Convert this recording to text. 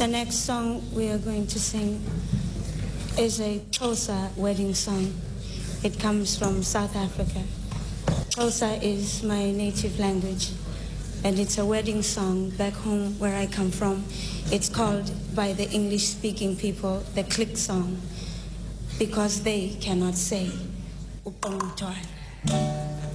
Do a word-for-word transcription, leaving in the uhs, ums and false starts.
The next song we are going to sing is a Xhosa wedding song. It comes from South Africa. Xhosa is my native language, and it's a wedding song back home where I come from. It's called by the English-speaking people the click song, because they cannot say uqongqothwane.